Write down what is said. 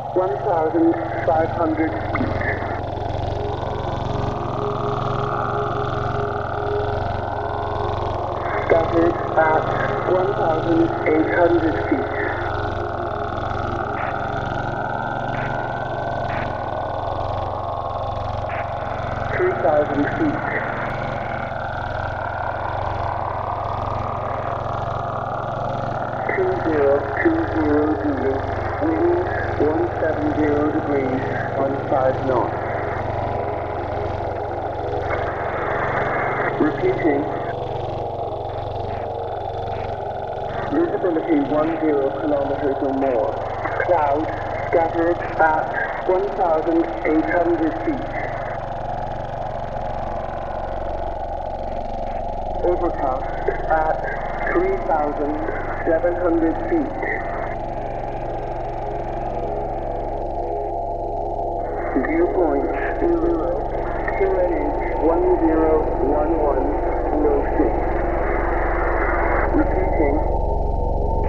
1,500 feet. Scattered at 1,800 feet. 3,000 feet. 2020 Zulu, wind 170 degrees, 15 knots. Repeating. Visibility 10 kilometers or more. Clouds scattered at 1,800 feet. Overcast at 3,700 feet. Viewpoint 0.